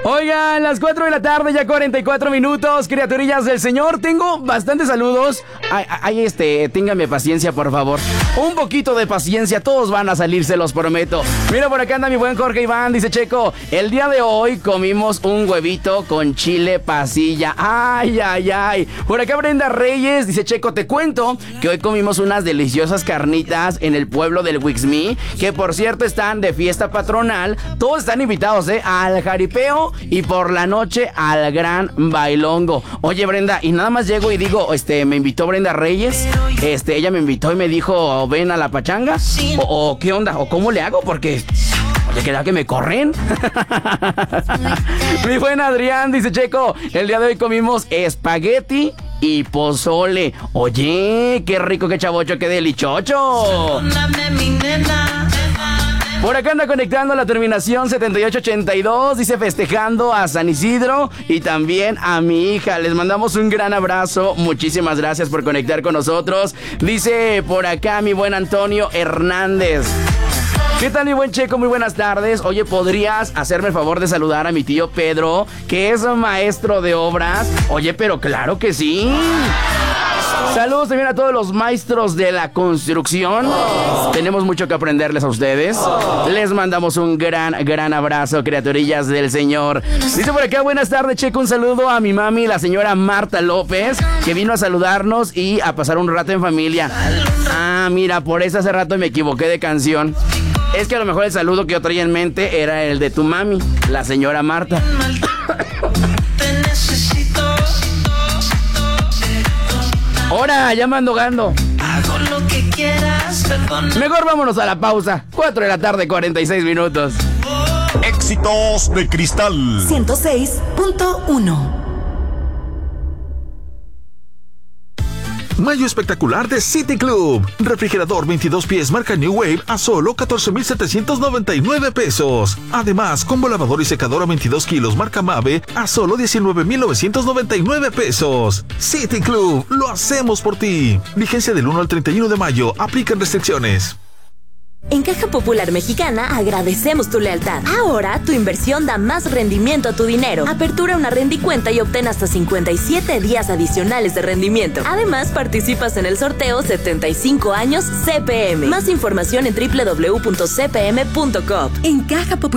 Oigan, las 4 de la tarde, ya 44 minutos, criaturillas del Señor. Tengo bastantes saludos. Téngame paciencia, por favor. Un poquito de paciencia, todos van a salir, se los prometo. Mira, por acá anda mi buen Jorge Iván, dice Checo, el día de hoy comimos un huevito con chile pasilla. Ay, ay, ay. Por acá Brenda Reyes, dice Checo, te cuento que hoy comimos unas deliciosas carnitas en el pueblo del Wixmí, que por cierto están de fiesta patronal. Todos están invitados, al jaripeo y por la noche al gran bailongo. Oye, Brenda, y nada más llego y digo, me invitó Brenda Reyes, ella me invitó y me dijo, ven a la pachanga, o qué onda, o cómo le hago, porque oye, ¿qué da que me corren? Mi buen Adrián, dice Checo, el día de hoy comimos espagueti y pozole. Oye, qué rico, qué chavocho, qué delichocho. Por acá anda conectando la terminación 7882, dice festejando a San Isidro y también a mi hija. Les mandamos un gran abrazo, muchísimas gracias por conectar con nosotros. Dice por acá mi buen Antonio Hernández. ¿Qué tal, mi buen Checo? Muy buenas tardes. Oye, ¿podrías hacerme el favor de saludar a mi tío Pedro, que es maestro de obras? Oye, pero claro que sí. Saludos también a todos los maestros de la construcción. Tenemos mucho que aprenderles a ustedes. Les mandamos un gran abrazo, criaturillas del Señor. Dice por acá, buenas tardes, Checo. Un saludo a mi mami, la señora Marta López, que vino a saludarnos y a pasar un rato en familia. Ah, mira, por eso hace rato me equivoqué de canción. Es que a lo mejor el saludo que yo traía en mente era el de tu mami, la señora Marta. Ahora, ya me ando gando. Hago lo que quieras, perdón. Mejor vámonos a la pausa. 4 de la tarde, 46 minutos. Éxitos de Cristal 106.1. Mayo espectacular de City Club. Refrigerador 22 pies marca New Wave a solo 14,799 pesos. Además, combo lavador y secadora 22 kilos marca Mave a solo 19,999 pesos. City Club, lo hacemos por ti. Vigencia del 1 al 31 de mayo. Aplican restricciones. En Caja Popular Mexicana agradecemos tu lealtad. Ahora tu inversión da más rendimiento a tu dinero. Apertura una rendicuenta y obtén hasta 57 días adicionales de rendimiento. Además, participas en el sorteo 75 años CPM. Más información en www.cpm.com. En Caja Popular